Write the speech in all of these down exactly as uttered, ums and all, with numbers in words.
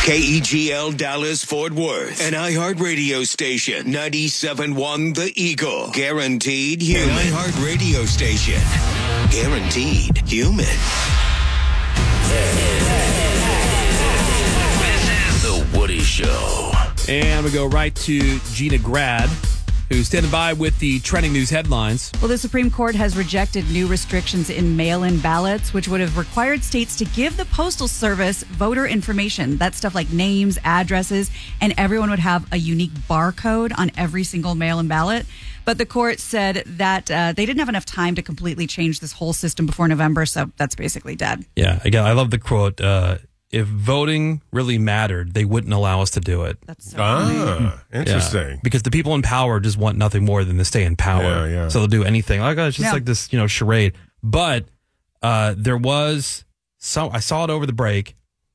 K E G L Dallas Fort Worth, an iHeartRadio station, ninety-seven point one The Eagle. Guaranteed human. An iHeartRadio station. Guaranteed human. This is The Woody Show. And we go right to Gina Grad, who's standing by with the trending news headlines. Well, the Supreme Court has rejected new restrictions in mail-in ballots, which would have required states to give the Postal Service voter information. That's stuff like names, addresses, and everyone would have a unique barcode on every single mail-in ballot. But the court said that uh, they didn't have enough time to completely change this whole system before November, so that's basically dead. Yeah, again, I love the quote, uh, if voting really mattered, they wouldn't allow us to do it. That's so Ah, interesting. Yeah, because the people in power just want nothing more than to stay in power. Yeah, yeah. So they'll do anything. Like, oh, it's just Yeah. like this, you know, charade. But uh, there was some, I saw it over the break,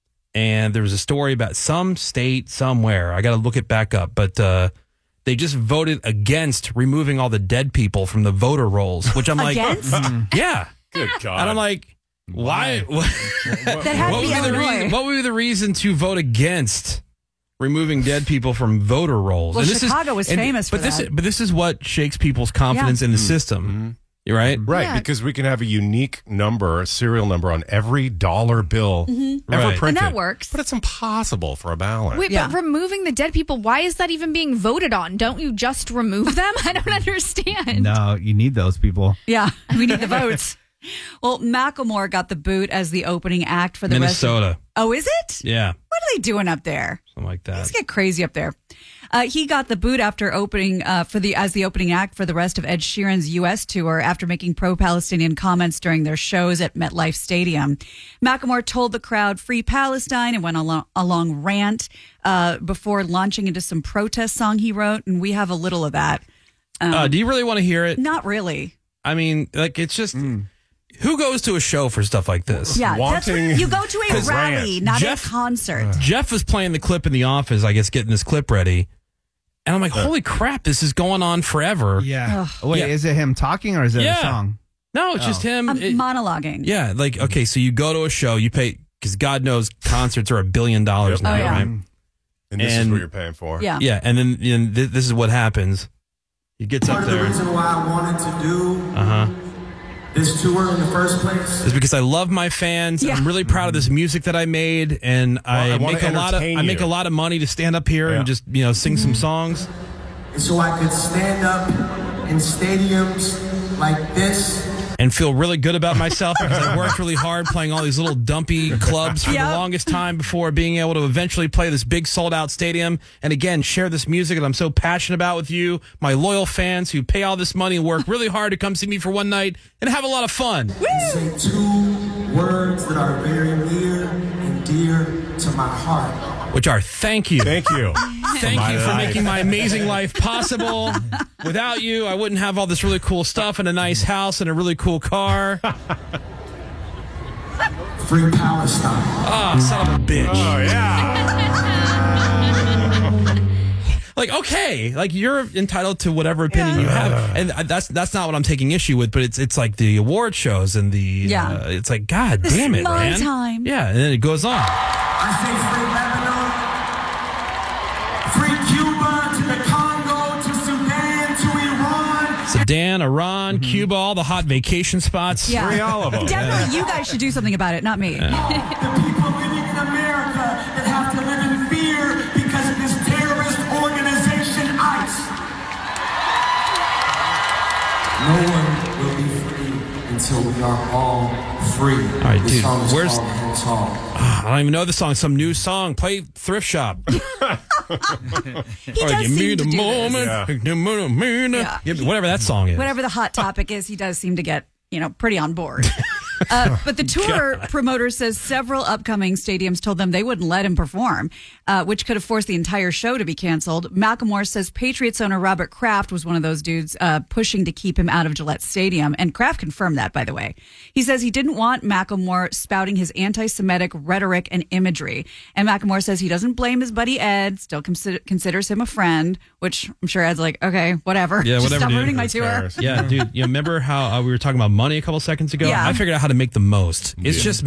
and there was a story about some state somewhere. I got to look it back up. But uh, they just voted against removing all the dead people from the voter rolls, which I'm like, Against? yeah. Good God. And I'm like, why? What, That had what to would be be the Illinois. reason? What would be the reason to vote against removing dead people from voter rolls? Well, And this Chicago is, was and- famous for but this that. Is, but this is what shakes people's confidence Yeah. in the system. You're right. Right, Yeah. because we can have a unique number, a serial number on every dollar bill ever Right. printed. And that works. But it's impossible for a ballot. Wait, Yeah. but removing the dead people, why is that even being voted on? Don't you just remove them? I don't understand. No, you need those people. Yeah, we need the votes. Well, Macklemore got the boot as the opening act for the Minnesota. rest of... Oh, is it? Yeah, What are they doing up there? something like Things that. get crazy up there. Uh, he got the boot after opening uh, for the as the opening act for the rest of Ed Sheeran's U S tour after making pro-Palestinian comments during their shows at MetLife Stadium. Macklemore told the crowd "Free Palestine" and went along a long rant uh, before launching into some protest song he wrote, and we have a little of that. Um, uh, do you really want to hear it? Not really. I mean, like, it's just who goes to a show for stuff like this? Yeah, that's what, Wanting you go to a to rally, rant. not Jeff- a concert. Jeff was playing the clip in the office, I guess, getting this clip ready, and I'm like, holy crap, this is going on forever. Yeah. Wait, Yeah. is it him talking or is it Yeah. a song? No, it's just him. I'm It- monologuing. yeah, like, okay, so you go to a show, you pay, because God knows concerts are a billion dollars Yep. now, Oh, yeah. right? And this is And- what you're paying for. Yeah. Yeah, and then and th- this is what happens. He gets Part up of the there. reason why I wanted to do Uh huh. this tour in the first place. Is because I love my fans. Yeah. I'm really proud of this music that I made, and I, I wanna make a lot of entertain I make you. a lot of money to stand up here Yeah. and just you know sing some songs. And so I could stand up in stadiums like this. And feel really good about myself because I worked really hard playing all these little dumpy clubs for Yep. the longest time before being able to eventually play this big sold out stadium and again share this music that I'm so passionate about with you, my loyal fans who pay all this money and work really hard to come see me for one night and have a lot of fun. Say two words that are very near and dear to my heart. Which are thank you. Thank you. Thank My you for life. making my amazing life possible. Without you, I wouldn't have all this really cool stuff and a nice house and a really cool car. Free Palestine. Ah, son of a bitch. Oh, yeah. Like, okay, like you're entitled to whatever opinion you have, and that's that's not what I'm taking issue with. But it's it's like the award shows and the Yeah. uh, it's like God This damn is it, my man. time. Yeah, and then it goes on. I say free Lebanon. Free Cuba to the Congo, to Sudan, to Iran. Sudan, Iran, Cuba, all the hot vacation spots. Yeah. Free all of them. Definitely, you guys should do something about it, not me. The people living in America that have to live in fear because of this terrorist organization, ICE. No one will be free until we are all free. All right, this dude, song is where's- called Hilltop. I don't even know the song. Some new song. Play Thrift Shop. He Or does give me seem the to do this. moment. Yeah. Give me the minute. Yeah. Give me- Whatever that song is. Whatever the hot topic is, he does seem to get, you know, pretty on board. Uh, but the tour promoter says several upcoming stadiums told them they wouldn't let him perform, uh, which could have forced the entire show to be canceled. Macklemore says Patriots owner Robert Kraft was one of those dudes uh, pushing to keep him out of Gillette Stadium, and Kraft confirmed that, by the way. He says he didn't want Macklemore spouting his anti-Semitic rhetoric and imagery, and Macklemore says he doesn't blame his buddy Ed, still consider- considers him a friend, which I'm sure Ed's like, okay, whatever. Yeah, Just whatever, stop dude. ruining my Who tour. cares? Yeah, dude. You remember how uh, we were talking about money a couple seconds ago? Yeah. I figured out how to make the most. It's Yeah. just me.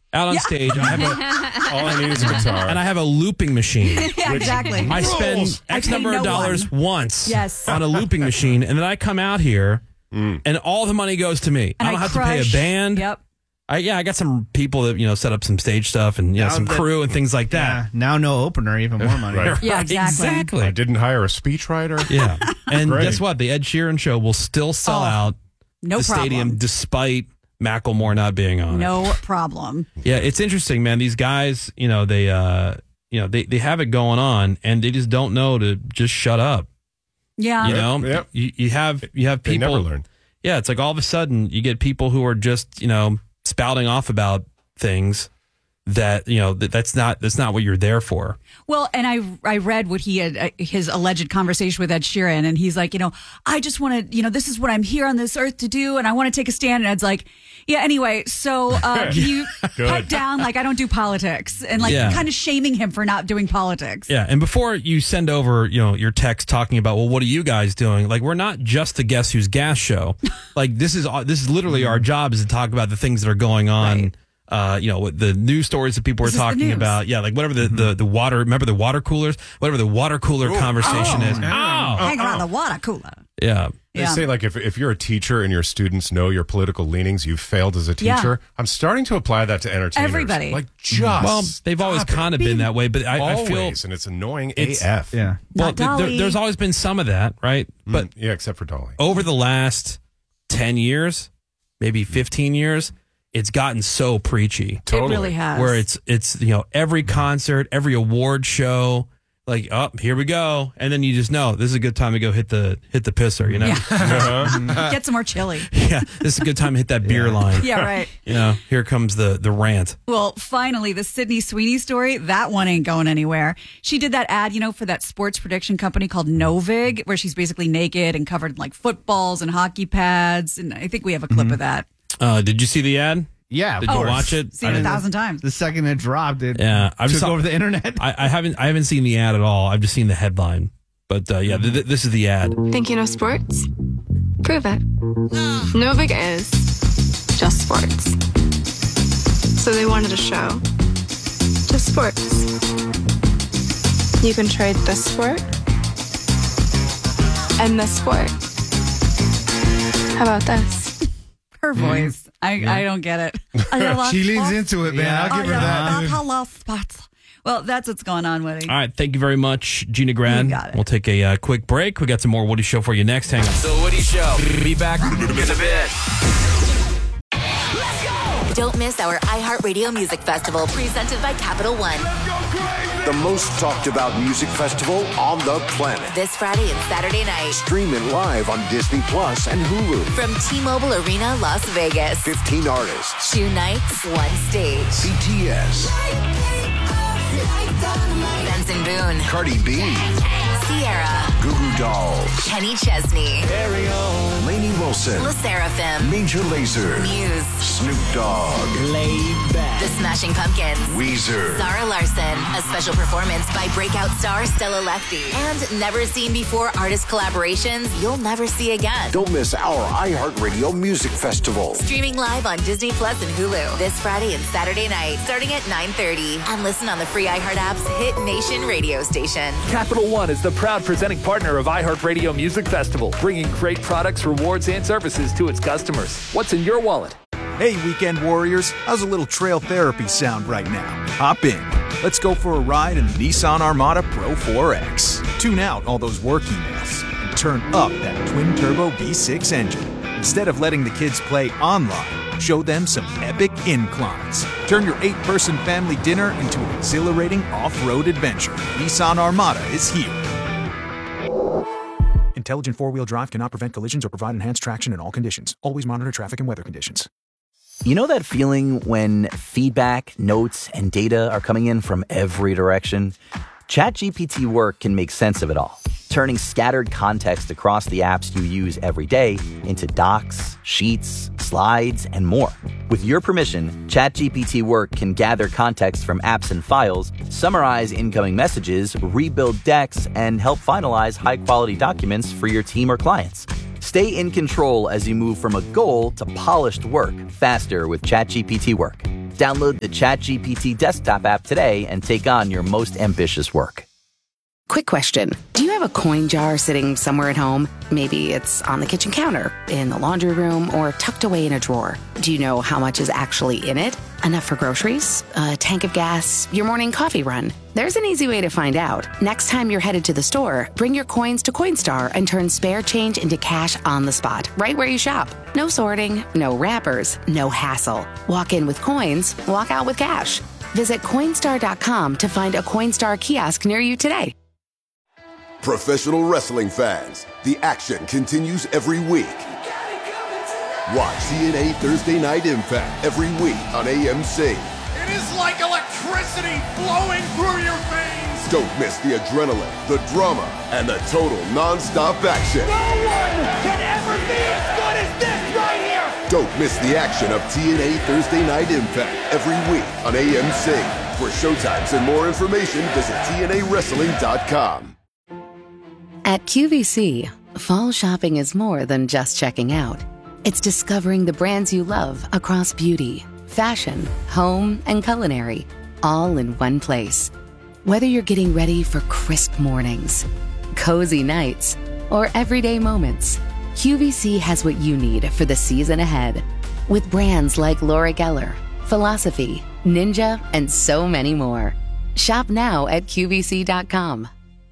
out on stage. I have a, All I need is a guitar. and I have a looping machine. Yeah, exactly. I spend I X pay number no of dollars one. once Yes. on a looping machine, and then I come out here, and all the money goes to me. And I don't have crush. to pay a band. Yep. I, yeah, I got some people that you know set up some stage stuff and you know Now some that- crew and things like Yeah, that. now no opener, even more money. Right. Yeah, Right, exactly. exactly. I didn't hire a speechwriter. Yeah, and Great. guess what? The Ed Sheeran show will still sell Oh, out No the problem. stadium despite Macklemore not being on it. No problem. Yeah, it's interesting, man. These guys, you know, they, uh, you know, they, they have it going on, and they just don't know to just shut up. Yeah. You know, Yep. you, you have you have They people. never learn. Yeah, it's like all of a sudden you get people who are just you know spouting off about things that you know that, that's not that's not what you're there for. Well, and I I read what he had uh, his alleged conversation with Ed Sheeran, and he's like, you know, I just want to, you know, this is what I'm here on this earth to do, and I want to take a stand. And Ed's like, yeah, anyway, so uh, can you cut down? Like, I don't do politics, and like Yeah. kind of shaming him for not doing politics. Yeah, and before you send over, you know, your text talking about, well, what are you guys doing? Like, we're not just the Guess Who's Gas show. Like, this is this is literally our job is to talk about the things that are going on. Right. Uh, you know, what the news stories that people This are is the talking news. about. Yeah, like whatever the, the, the water. Remember the water coolers? Whatever the water cooler conversation is. Oh, Hang around the water cooler. yeah. They Yeah. say, like, if, if you're a teacher and your students know your political leanings, you've failed as a Yeah. teacher. I'm starting to apply that to entertainers. Everybody. Like, just Well, they've always stop it. kind of been that way, but I, I Always, feel and it's annoying It's- A F. Yeah. well, Not th- there, Dolly. there's always been some of that, right? But But yeah, except for Dolly. over the last ten years, maybe fifteen years, it's gotten so preachy. Totally. It really has. Where it's it's you know every concert, every award show, like oh here we go, and then you just know this is a good time to go hit the hit the pisser, you know. Uh-huh. Get some more chili. Yeah, this is a good time to hit that beer line. Yeah, right. You know, here comes the the rant. Well, finally, the Sydney Sweeney story, that one ain't going anywhere. She did that ad, you know, for that sports prediction company called Novig, where she's basically naked and covered in like footballs and hockey pads. And I think we have a clip of that. Uh, did you see the ad? Yeah. of Did you course. watch it? Seen it a thousand times. The second it dropped, it Yeah, I've took saw- over the internet. I, I haven't I haven't seen the ad at all. I've just seen the headline. But uh, yeah, th- th- this is the ad. Think you know sports? Prove it. Novig is just sports. So they wanted a show. Just sports. You can trade this sport and this sport. How about this? Her voice. I, I don't get it. I love She leans sports. into it, man. I I'll give her love- that. I love sports. Well, that's what's going on, Woody. All right, thank you very much, Gina Grad. You got it. We'll take a uh, quick break. We got some more Woody Show for you next. Hang on. The Woody Show. Be back in a bit. Don't miss our iHeartRadio Music Festival presented by Capital One. The most talked about music festival on the planet. This Friday and Saturday night Stream it live on Disney Plus and Hulu. from T-Mobile Arena, Las Vegas. fifteen artists. Two nights, one stage. B T S. Benson Boone, Cardi B. Sierra, Goo Goo Dolls. Kenny Chesney, Lainey Wilson. La Seraphim, Major Lazer. Muse, Snoop Dogg. The Smashing Pumpkins, Weezer. Zara Larson, a special performance by breakout star Stella Lefty, and never seen before artist collaborations you'll never see again. Don't miss our iHeartRadio Music Festival. Streaming live on Disney Plus and Hulu this Friday and Saturday night, starting at nine thirty. And listen on the free iHeart app's Hit Nation radio station. Capital One is the proud presenting partner of iHeartRadio Music Festival, bringing great products, rewards, and services to its customers. What's in your wallet? Hey, weekend warriors, how's a little trail therapy sound right now? Hop in. Let's go for a ride in the Nissan Armada Pro four X. Tune out all those work emails and turn up that twin-turbo V six engine. Instead of letting the kids play online, show them some epic inclines. Turn your eight-person family dinner into an exhilarating off-road adventure. Nissan Armada is here. Intelligent four-wheel drive cannot prevent collisions or provide enhanced traction in all conditions. Always monitor traffic and weather conditions. You know that feeling when feedback, notes, and data are coming in from every direction? ChatGPT Work can make sense of it all, turning scattered context across the apps you use every day into docs, sheets, slides, and more. With your permission, ChatGPT Work can gather context from apps and files, summarize incoming messages, rebuild decks, and help finalize high-quality documents for your team or clients. Stay in control as you move from a goal to polished work faster with ChatGPT Work. Download the ChatGPT desktop app today and take on your most ambitious work. Quick question. Do you have a coin jar sitting somewhere at home? Maybe it's on the kitchen counter, in the laundry room, or tucked away in a drawer. Do you know how much is actually in it? Enough for groceries? A tank of gas? Your morning coffee run? There's an easy way to find out. Next time you're headed to the store, bring your coins to Coinstar and turn spare change into cash on the spot, right where you shop. No sorting, no wrappers, no hassle. Walk in with coins, walk out with cash. Visit Coinstar dot com to find a Coinstar kiosk near you today. Professional wrestling fans, the action continues every week. Watch T N A Thursday Night Impact every week on A M C. It is like electricity flowing through your veins. Don't miss the adrenaline, the drama, and the total non-stop action. No one can ever be as good as this right here. Don't miss the action of T N A Thursday Night Impact every week on A M C. For showtimes and more information, visit T N A wrestling dot com. At Q V C, fall shopping is more than just checking out. It's discovering the brands you love across beauty, fashion, home, and culinary, all in one place. Whether you're getting ready for crisp mornings, cozy nights, or everyday moments, Q V C has what you need for the season ahead. With brands like Laura Geller, Philosophy, Ninja, and so many more. Shop now at Q V C dot com.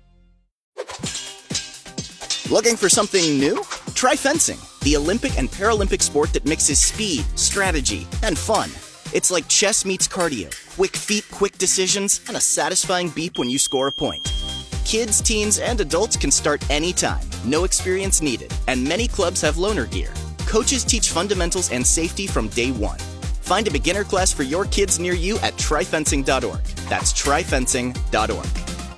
Looking for something new? Try fencing, the Olympic and Paralympic sport that mixes speed, strategy, and fun. It's like chess meets cardio, quick feet, quick decisions, and a satisfying beep when you score a point. Kids, teens, and adults can start anytime, no experience needed, and many clubs have loaner gear. Coaches teach fundamentals and safety from day one. Find a beginner class for your kids near you at try fencing dot org. That's try fencing dot org.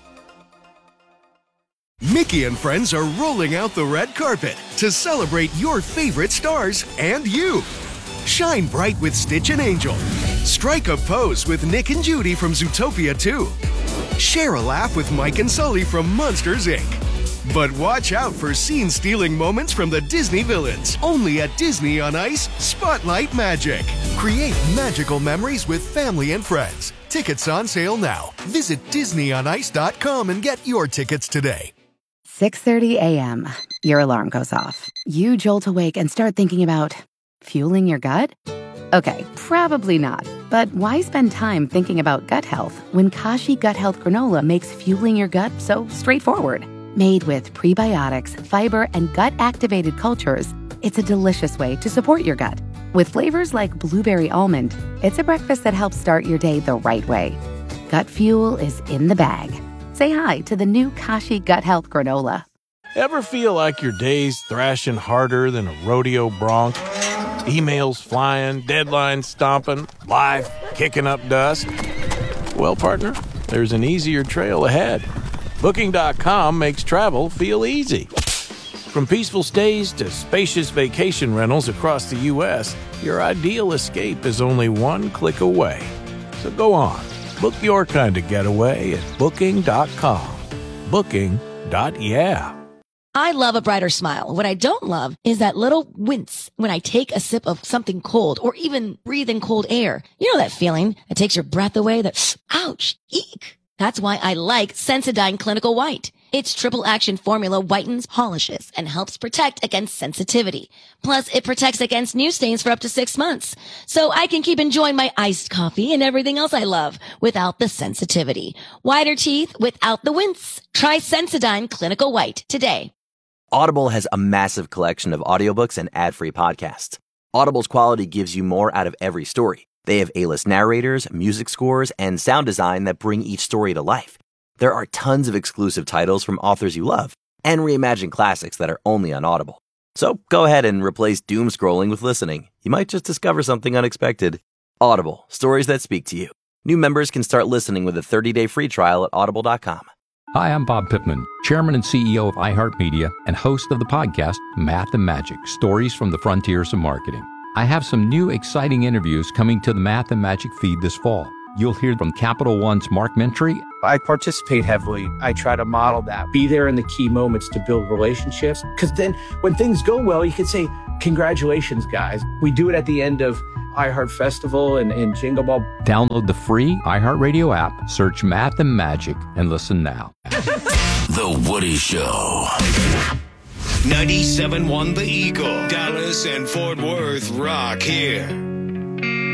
Mickey and friends are rolling out the red carpet to celebrate your favorite stars and you. Shine bright with Stitch and Angel. Strike a pose with Nick and Judy from Zootopia two. Share a laugh with Mike and Sully from Monsters, Incorporated. But watch out for scene-stealing moments from the Disney villains. Only at Disney on Ice, Spotlight Magic. Create magical memories with family and friends. Tickets on sale now. Visit Disney on ice dot com and get your tickets today. six thirty a.m. Your alarm goes off. You jolt awake and start thinking about fueling your gut? Okay, probably not. But why spend time thinking about gut health when Kashi Gut Health Granola makes fueling your gut so straightforward? Made with prebiotics, fiber, and gut-activated cultures, it's a delicious way to support your gut. With flavors like blueberry almond, it's a breakfast that helps start your day the right way. Gut fuel is in the bag. Say hi to the new Kashi Gut Health Granola. Ever feel like your day's thrashing harder than a rodeo bronc? Emails flying, deadlines stomping, life kicking up dust? Well, partner, there's an easier trail ahead. Booking dot com makes travel feel easy. From peaceful stays to spacious vacation rentals across the U S, your ideal escape is only one click away. So go on, book your kind of getaway at Booking dot com. Booking. Yeah. I love a brighter smile. What I don't love is that little wince when I take a sip of something cold or even breathe in cold air. You know that feeling that takes your breath away, that ouch, eek. That's why I like Sensodyne Clinical White. Its triple action formula whitens, polishes, and helps protect against sensitivity. Plus, it protects against new stains for up to six months. So I can keep enjoying my iced coffee and everything else I love without the sensitivity. Whiter teeth without the wince. Try Sensodyne Clinical White today. Audible has a massive collection of audiobooks and ad-free podcasts. Audible's quality gives you more out of every story. They have A-list narrators, music scores, and sound design that bring each story to life. There are tons of exclusive titles from authors you love and reimagined classics that are only on Audible. So go ahead and replace doom scrolling with listening. You might just discover something unexpected. Audible, stories that speak to you. New members can start listening with a thirty-day free trial at audible dot com. Hi, I'm Bob Pittman, Chairman and C E O of iHeartMedia and host of the podcast Math and Magic, Stories from the Frontiers of Marketing. I have some new exciting interviews coming to the Math and Magic feed this fall. You'll hear from Capital One's Mark Mentry. I participate heavily. I try to model that. Be there in the key moments to build relationships. Because then when things go well, you can say, congratulations, guys. We do it at the end of iHeart Festival and, and Jingle Ball. Download the free iHeartRadio app, search Math and Magic, and listen now. The Woody Show. ninety-seven point one The Eagle. Dallas and Fort Worth rock here.